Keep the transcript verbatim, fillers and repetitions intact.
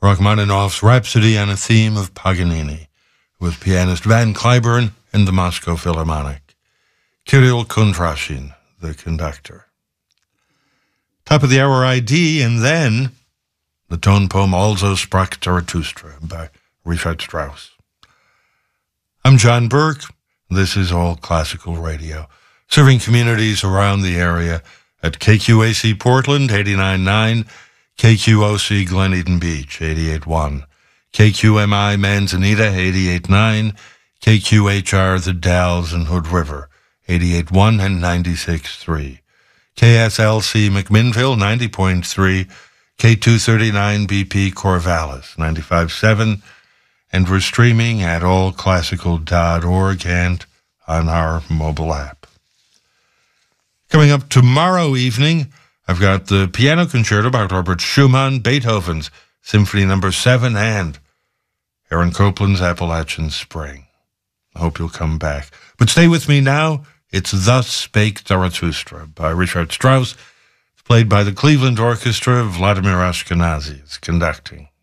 Rachmaninoff's Rhapsody and a Theme of Paganini, with pianist Van Cliburn and the Moscow Philharmonic. Kirill Kontrashin, the conductor. Top of the hour I D, and then the tone poem Also sprach Zarathustra by Richard Strauss. I'm John Burke. This is All Classical Radio, serving communities around the area at K Q A C Portland, eighty-nine point nine, K Q O C Glen Eden Beach, eighty-eight point one, K Q M I Manzanita, eighty-eight point nine, K Q H R The Dalles and Hood River, eighty-eight point one and ninety-six point three, K S L C McMinnville, ninety point three, K two thirty-nine B P Corvallis, ninety-five point seven, and we're streaming at all classical dot org and on our mobile app. Coming up tomorrow evening, I've got the piano concerto by Robert Schumann, Beethoven's Symphony Number seven, and Aaron Copland's Appalachian Spring. I hope you'll come back. But stay with me now. It's Thus Spake Zarathustra by Richard Strauss. It's played by the Cleveland Orchestra. Vladimir Ashkenazy is conducting.